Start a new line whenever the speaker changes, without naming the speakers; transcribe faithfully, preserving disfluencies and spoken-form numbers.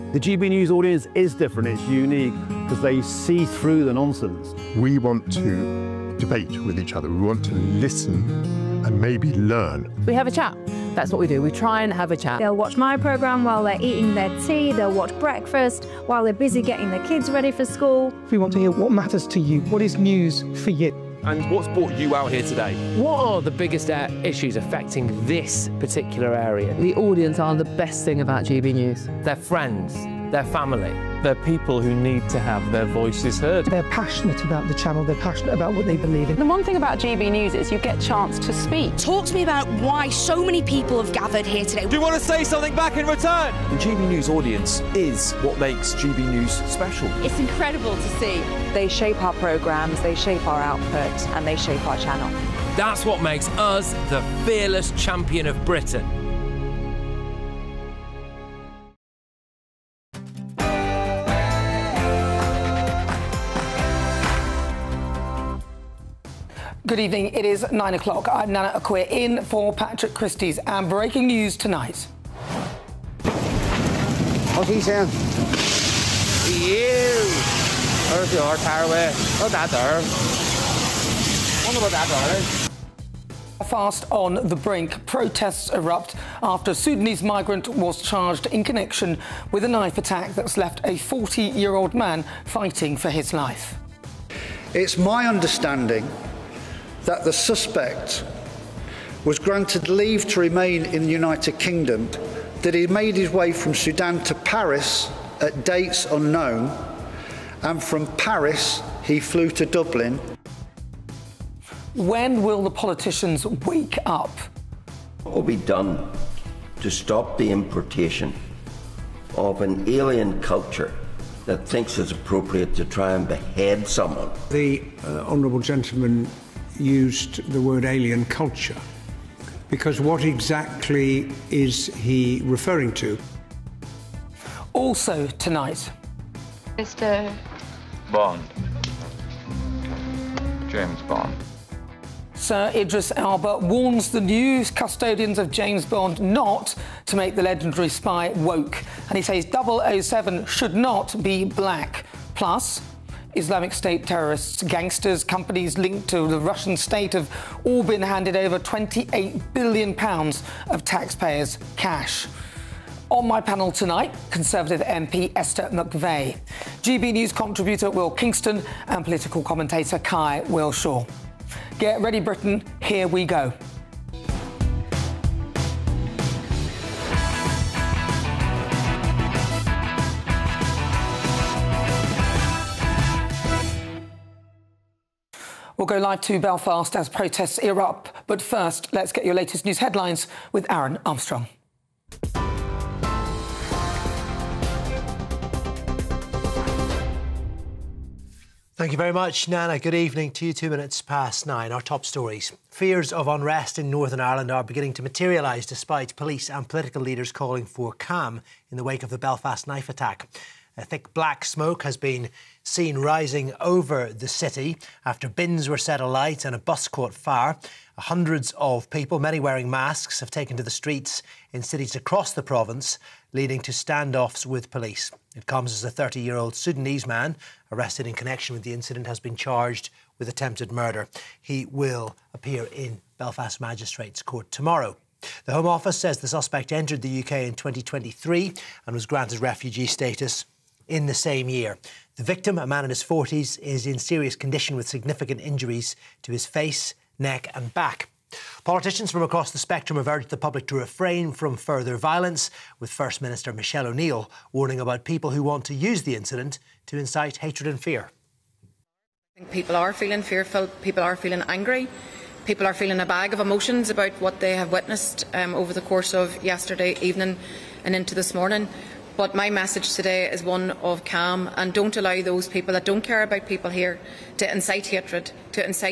The G B News audience is different, it's unique, because they see through the nonsense.
We want to debate with each other, we want to listen and maybe learn.
We have a chat. That's what we do. We try and have a chat.
They'll watch my programme while they're eating their tea, they'll watch breakfast while they're busy getting their kids ready for school.
We want to hear what matters to you, what is news for you.
And what's brought you out here today?
What are the biggest uh, issues affecting this particular area?
The audience are the best thing about G B News.
Their friends, their family.
They're people who need to have their voices heard.
They're passionate about the channel, they're passionate about what they believe in.
The one thing about G B News is you get a chance to speak.
Talk to me about why so many people have gathered here today.
Do you want to say something back in return? The G B News audience is what makes G B News special.
It's incredible to see.
They shape our programmes, they shape our output, and they shape our channel.
That's what makes us the fearless champion of Britain.
Good evening, it is nine o'clock. I'm Nana Akua in for Patrick Christie's, and breaking news tonight.
What's he saying? You! There's your car away. What's that there? Wonder what that there is.
Fast on the brink. Protests erupt after a Sudanese migrant was charged in connection with a knife attack that's left a forty-year-old man fighting for his life.
It's my understanding that the suspect was granted leave to remain in the United Kingdom, that he made his way from Sudan to Paris at dates unknown, and from Paris he flew to Dublin.
When will the politicians wake up?
What will be done to stop the importation of an alien culture that thinks it's appropriate to try and behead someone?
The uh, honourable gentleman used the word alien culture, because what exactly is he referring to?
Also tonight,
Mister
Bond. James Bond.
Sir Idris Elba warns the new custodians of James Bond not to make the legendary spy woke, and he says double oh seven should not be black. Plus, Islamic State terrorists, gangsters, companies linked to the Russian state have all been handed over twenty-eight billion pounds of taxpayers' cash. On my panel tonight, Conservative M P Esther McVey, G B News contributor Will Kingston and political commentator Kai Wilshaw. Get ready, Britain, here we go. We'll go live to Belfast as protests erupt. But first, let's get your latest news headlines with Aaron Armstrong.
Thank you very much, Nana. Good evening to you. Two minutes past nine. Our top stories. Fears of unrest in Northern Ireland are beginning to materialise despite police and political leaders calling for calm in the wake of the Belfast knife attack. A thick black smoke has been seen rising over the city after bins were set alight and a bus caught fire. Hundreds of people, many wearing masks, have taken to the streets in cities across the province, leading to standoffs with police. It comes as a thirty-year-old Sudanese man arrested in connection with the incident has been charged with attempted murder. He will appear in Belfast Magistrates' Court tomorrow. The Home Office says the suspect entered the U K in twenty twenty-three and was granted refugee status in the same year. The victim, a man in his forties, is in serious condition with significant injuries to his face, neck and back. Politicians from across the spectrum have urged the public to refrain from further violence, with First Minister Michelle O'Neill warning about people who want to use the incident to incite hatred and fear.
I think people are feeling fearful, people are feeling angry, people are feeling a bag of emotions about what they have witnessed um, over the course of yesterday evening and into this morning. But my message today is one of calm, and don't allow those people that don't care about people here to incite hatred, to incite